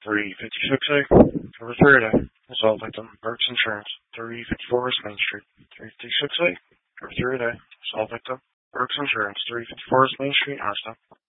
356A, over 3 a day. Assault victim, Burke's Insurance, 354 West Main Street. 356A, over 3 a day. Assault victim, Burke's Insurance, 354 West Main Street, Austin.